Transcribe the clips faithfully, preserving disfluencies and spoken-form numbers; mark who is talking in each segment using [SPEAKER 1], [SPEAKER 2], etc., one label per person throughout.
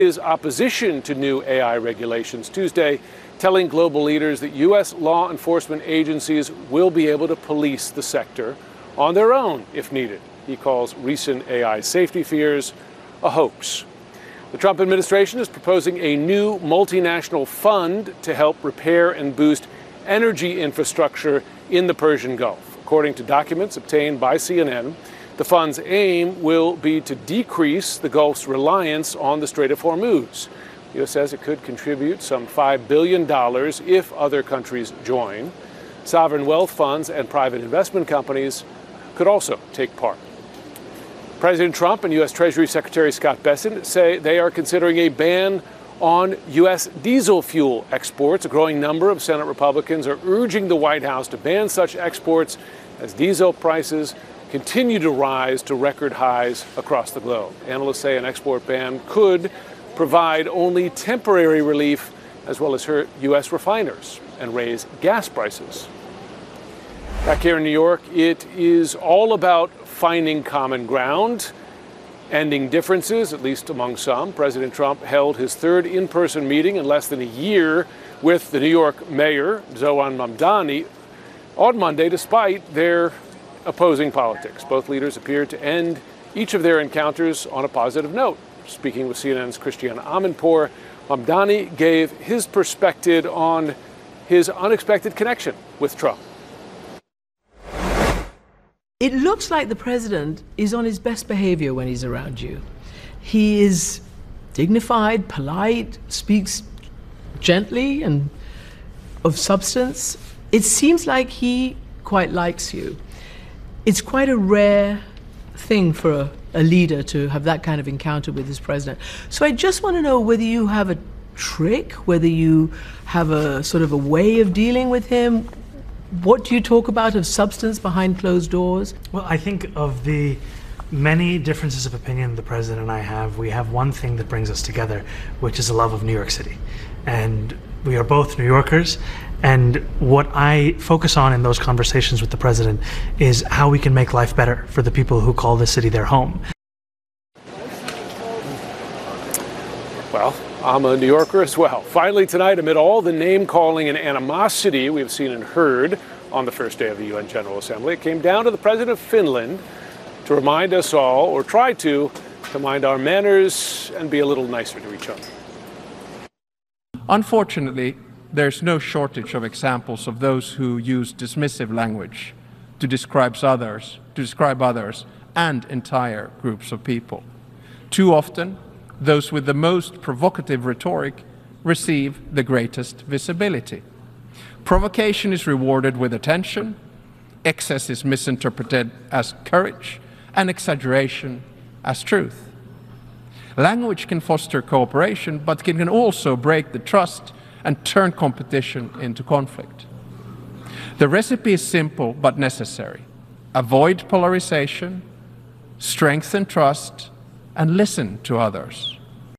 [SPEAKER 1] His opposition to new A I regulations Tuesday, telling global leaders that U S law enforcement agencies will be able to police the sector on their own if needed. He calls recent A I safety fears a hoax. The Trump administration is proposing a new multinational fund to help repair and boost energy infrastructure in the Persian Gulf. According to documents obtained by C N N, the fund's aim will be to decrease the Gulf's reliance on the Strait of Hormuz. The U S says it could contribute some five billion dollars if other countries join. Sovereign wealth funds and private investment companies could also take part. President Trump and U S Treasury Secretary Scott Bessent say they are considering a ban on U S diesel fuel exports. A growing number of Senate Republicans are urging the White House to ban such exports as diesel prices continue to rise to record highs across the globe. Analysts say an export ban could provide only temporary relief, as well as hurt U S refiners and raise gas prices. Back here in New York, it is all about finding common ground, ending differences, at least among some. President Trump held his third in-person meeting in less than a year with the New York mayor, Zohran Mamdani, on Monday, despite their opposing politics. Both leaders appeared to end each of their encounters on a positive note. Speaking with C N N's Christiane Amanpour, Mamdani gave his perspective on his unexpected connection with Trump.
[SPEAKER 2] It looks like the president is on his best behavior when he's around you. He is dignified, polite, speaks gently and of substance. It seems like he quite likes you. It's quite a rare thing for a, a leader to have that kind of encounter with his president. So I just want to know whether you have a trick, whether you have a sort of a way of dealing with him. What do you talk about of substance behind closed doors?
[SPEAKER 3] Well, I think of the many differences of opinion the president and I have, we have one thing that brings us together, which is a love of New York City. And we are both New Yorkers. And what I focus on in those conversations with the president is how we can make life better for the people who call this city their home.
[SPEAKER 1] Well, I'm a New Yorker as well. Finally tonight, amid all the name-calling and animosity we've seen and heard on the first day of the U N General Assembly, it came down to the president of Finland to remind us all, or try to, to mind our manners and be a little nicer to each other.
[SPEAKER 4] Unfortunately, there's no shortage of examples of those who use dismissive language to describe others, to describe others and entire groups of people. Too often, those with the most provocative rhetoric receive the greatest visibility. Provocation is rewarded with attention, excess is misinterpreted as courage, and exaggeration as truth. Language can foster cooperation, but it can also break the trust and turn competition into conflict. The recipe is simple but necessary. Avoid polarization, strengthen trust, and listen to others.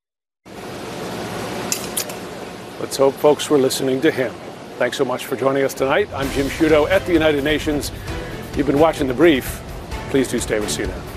[SPEAKER 1] Let's hope folks were listening to him. Thanks so much for joining us tonight. I'm Jim Sciutto at the United Nations. You've been watching The Brief. Please do stay with C N N.